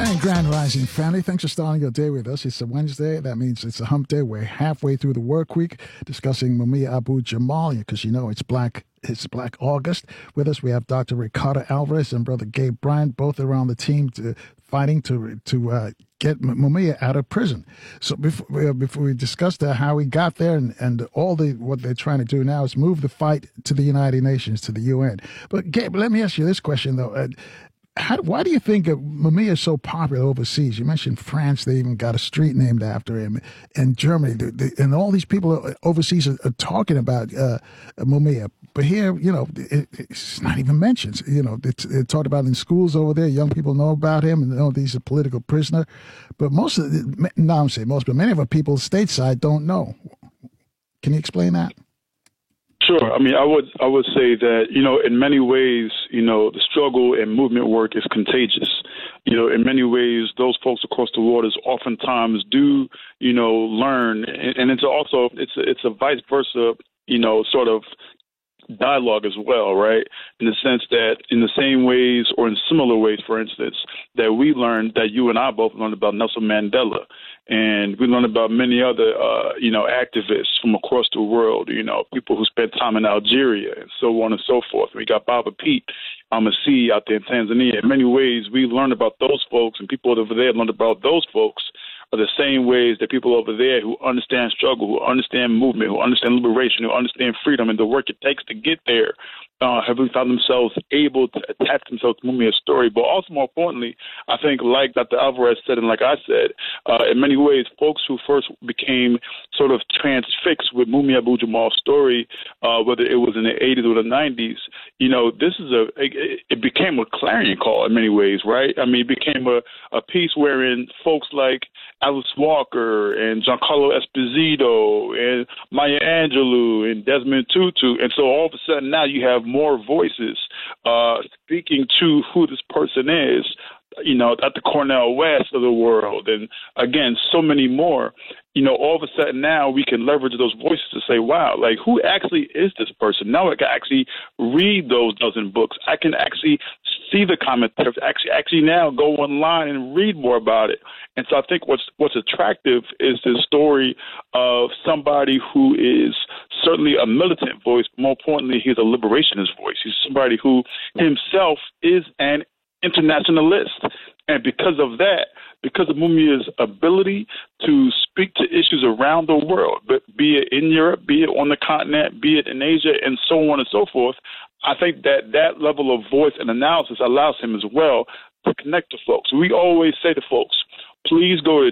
And Grand Rising family, thanks for starting your day with us. It's a Wednesday. That means it's a hump day. We're halfway through the work week discussing Mumia Abu-Jamal because, it's Black August. With us, we have Dr. Ricardo Alvarez and Brother Gabe Bryant, both around the team fighting to get Mumia out of prison. So before we discuss how he got there and all what they're trying to do now is move the fight to the United Nations, to the UN. But Gabe, let me ask you this question, though. Why do you think Mumia is so popular overseas? You mentioned France; they even got a street named after him. And Germany, and all these people overseas are talking about Mumia. But here, it's not even mentioned. They're talked about in schools over there. Young people know about him and know he's a political prisoner. But many of our people stateside don't know. Can you explain that? Sure. I mean, I would say that, in many ways, the struggle and movement work is contagious. In many ways, those folks across the waters oftentimes do, learn. And it's also it's a vice versa, sort of dialogue as well, right? In the sense that in the same ways or in similar ways, for instance, that we learned, that you and I both learned about Nelson Mandela. And we learned about many other, activists from across the world, people who spent time in Algeria and so on and so forth. We got Baba Pete, Amasi out there in Tanzania. In many ways, we learned about those folks, and people over there learned about those folks are the same ways that people over there who understand struggle, who understand movement, who understand liberation, who understand freedom and the work it takes to get there, have found themselves able to attach themselves to Mumia's story. But also, more importantly, I think, like Dr. Alvarez said, and like I said, in many ways, folks who first became sort of transfixed with Mumia Abu-Jamal's story, whether it was in the 80s or the 90s, it became a clarion call in many ways, right? I mean, it became a piece wherein folks like Alice Walker and Giancarlo Esposito and Maya Angelou and Desmond Tutu. And so all of a sudden now you have more voices speaking to who this person is, at the Cornel West of the world. And again, so many more. All of a sudden now we can leverage those voices to say, wow, like, who actually is this person? Now I can actually read those dozen books. I can actually see the commentaries, actually now go online and read more about it. And so I think what's attractive is this story of somebody who is certainly a militant voice, but more importantly, he's a liberationist voice. He's somebody who himself is an internationalist. And because of that, because of Mumia's ability to speak to issues around the world, but be it in Europe, be it on the continent, be it in Asia, and so on and so forth, I think that level of voice and analysis allows him as well to connect to folks. We always say to folks, please go to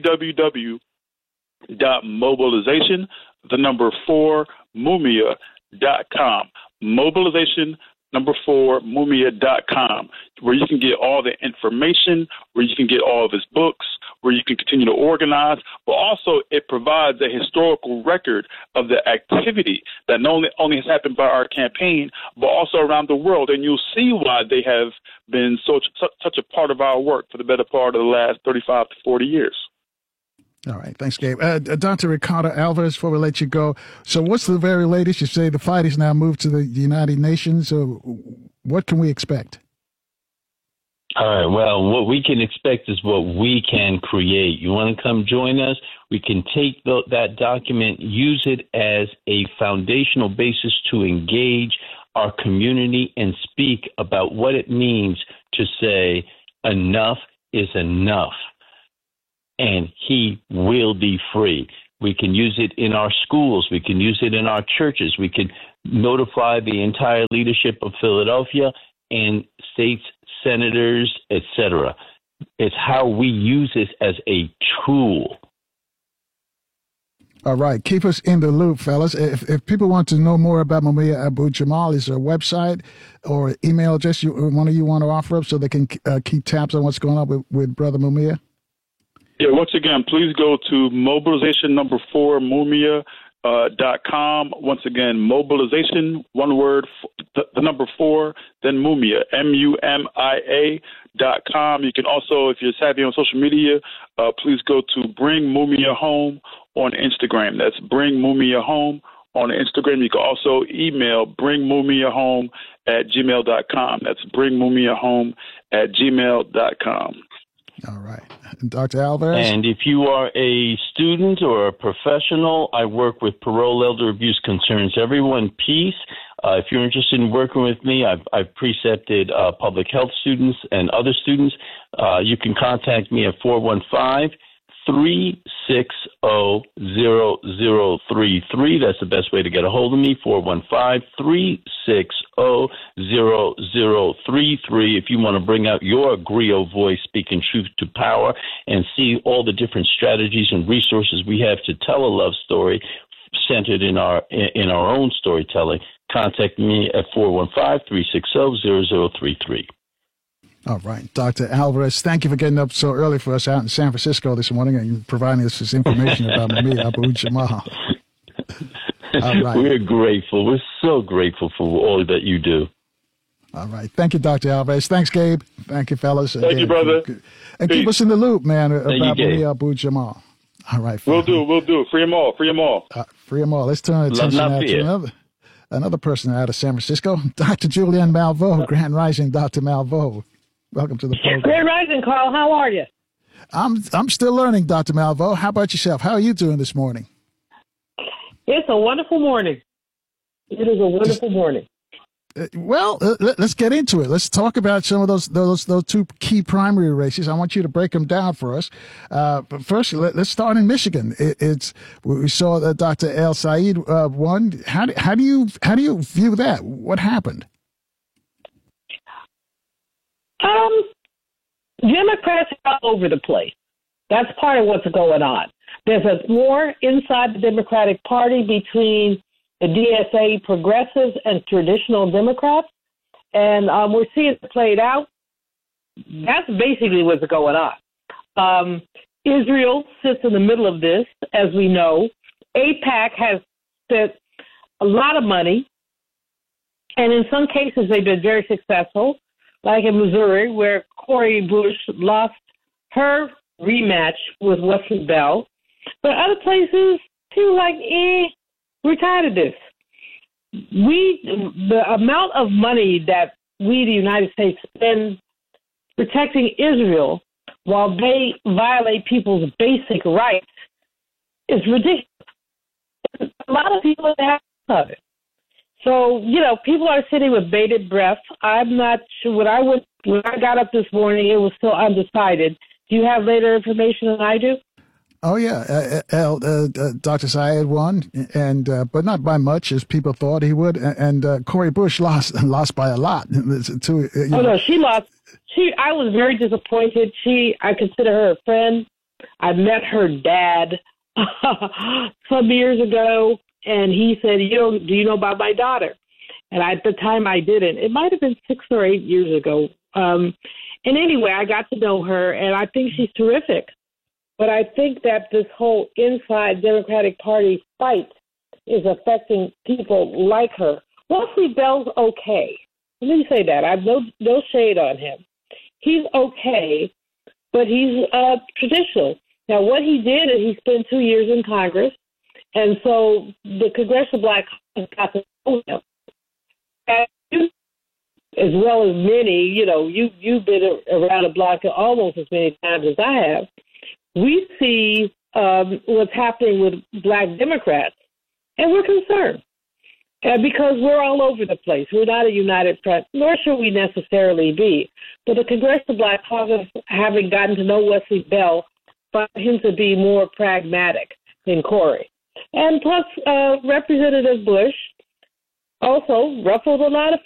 www.mobilization4mumia.com. Mobilization 4mumia.com, where you can get all the information, where you can get all of his books, where you can continue to organize, but also it provides a historical record of the activity that not only has happened by our campaign, but also around the world. And you'll see why they have been such a part of our work for the better part of the last 35 to 40 years. All right. Thanks, Gabe. Dr. Ricardo Alvarez, before we let you go. So what's the very latest? You say the fight is now moved to the United Nations. So what can we expect? All right. Well, what we can expect is what we can create. You want to come join us? We can take that document, use it as a foundational basis to engage our community and speak about what it means to say enough is enough. And he will be free. We can use it in our schools. We can use it in our churches. We can notify the entire leadership of Philadelphia and states, senators, etc. It's how we use this as a tool. All right. Keep us in the loop, fellas. If people want to know more about Mumia Abu-Jamal, is there a website or email address one of you want to offer up so they can keep tabs on what's going on with Brother Mumia? Yeah, once again, please go to mobilization 4mumia.com. Once again, mobilization, one word, the 4, then Mumia, MUMIA.com. You can also, if you're savvy on social media, please go to Bring Mumia Home on Instagram. That's Bring Mumia Home on Instagram. You can also email bringmumiahome@gmail.com. That's bringmumiahome@gmail.com. All right. And Dr. Alvarez? And if you are a student or a professional, I work with Parole Elder Abuse Concerns Everyone Peace. If you're interested in working with me, I've precepted public health students and other students. You can contact me at 415-360-0033. That's the best way to get a hold of me, 415-360-0033. If you want to bring out your griot voice, speaking truth to power, and see all the different strategies and resources we have to tell a love story centered in our own storytelling, contact me at 415-360-0033. All right. Dr. Alvarez, thank you for getting up so early for us out in San Francisco this morning and providing us this information about Mumia Abu-Jamal. All right. We're grateful. We're so grateful for all that you do. All right. Thank you, Dr. Alvarez. Thanks, Gabe. Thank you, fellas. Thank you, brother. And keep us in the loop, man, about Mumia Abu-Jamal. All right. We'll do. Free them all. Free them all. Free them all. Let's turn attention now to another person out of San Francisco, Dr. Julianne Malveaux. Grand Rising, Dr. Malveaux. Welcome to the program. Grand Rising, Carl. How are you? I'm still learning, Dr. Malveaux. How about yourself? How are you doing this morning? It's a wonderful morning. It is a wonderful morning. Well, let's get into it. Let's talk about some of those two key primary races. I want you to break them down for us. But first, let's start in Michigan. We saw that Dr. El Sayed won. How do you view that? What happened? Democrats are all over the place. That's part of what's going on. There's a war inside the Democratic Party between the DSA progressives and traditional Democrats, and we're seeing it played out. That's basically what's going on. Israel sits in the middle of this, as we know. AIPAC has spent a lot of money, and in some cases they've been very successful, like in Missouri, where Cori Bush lost her rematch with Wesley Bell. But other places, people like, we're tired of this. The amount of money that we, the United States, spend protecting Israel while they violate people's basic rights is ridiculous. A lot of people have of it. So, people are sitting with bated breath. I'm not sure. When I got up this morning, it was still undecided. Do you have later information than I do? Oh yeah, Dr. Sayed won, but not by much as people thought he would. And Cori Bush lost by a lot. No, she lost. I was very disappointed. I consider her a friend. I met her dad some years ago, and he said, "Do you know about my daughter?" And at the time, I didn't. It might have been 6 or 8 years ago. And anyway, I got to know her, and I think she's terrific. But I think that this whole inside Democratic Party fight is affecting people like her. Wesley Bell's okay. Let me say that. I have no shade on him. He's okay, but he's traditional. Now, what he did is he spent 2 years in Congress, and so the Congressional Black Caucus got to know him. As well as many, you've been around the block almost as many times as I have. We see what's happening with Black Democrats, and we're concerned because we're all over the place. We're not a united front, nor should we necessarily be. But the Congressional Black Caucus, having gotten to know Wesley Bell, find him to be more pragmatic than Cori. And plus, Representative Bush also ruffled a lot of